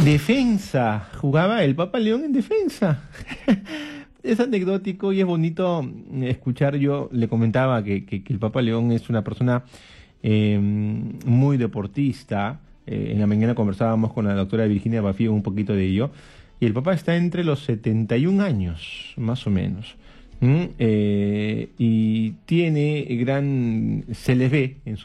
Defensa, jugaba el Papa León en defensa. Es anecdótico y es bonito escuchar. Yo le comentaba que el Papa León es una persona muy deportista. En la mañana conversábamos con la doctora Virginia Bafío un poquito de ello. Y el Papa está entre los 71 años, más o menos. Y tiene se les ve en su